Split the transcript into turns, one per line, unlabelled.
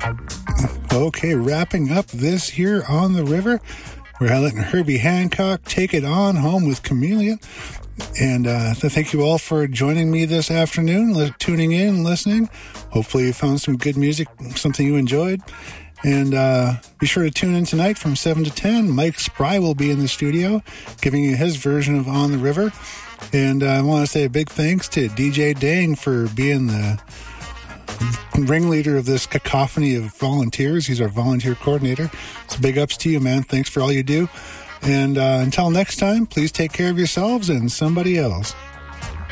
Okay, wrapping up this here on the river. We're letting Herbie Hancock take it on home with Chameleon. And thank you all for joining me this afternoon, tuning in, listening. Hopefully you found some good music, something you enjoyed. And be sure to tune in tonight from 7 to 10. Mike Spry will be in the studio giving you his version of On the River. And I want to say a big thanks to DJ Dang for being the ringleader of this cacophony of volunteers. He's our volunteer coordinator. So big ups to you, man. Thanks for all you do. And until next time, please take care of yourselves and somebody else.